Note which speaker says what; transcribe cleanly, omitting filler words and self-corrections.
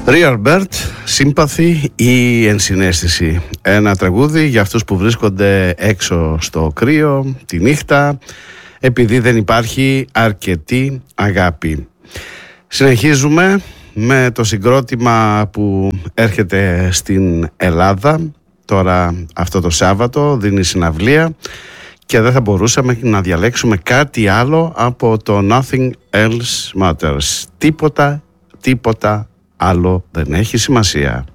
Speaker 1: Real Bird, Sympathy ή Ενσυναίσθηση. Ένα τραγούδι για αυτούς που βρίσκονται έξω στο κρύο τη νύχτα, επειδή δεν υπάρχει αρκετή αγάπη. Συνεχίζουμε με το συγκρότημα που έρχεται στην Ελλάδα. Τώρα αυτό το Σάββατο δίνει συναυλία και δεν θα μπορούσαμε να διαλέξουμε κάτι άλλο από το Nothing Else Matters. Τίποτα άλλο δεν έχει σημασία.